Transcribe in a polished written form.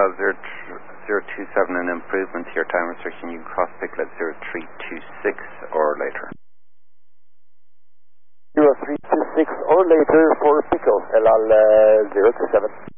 027 an improvement to your time restriction. You can cross pickle at 0326 or later. 0326 or later for pickle, LL 027.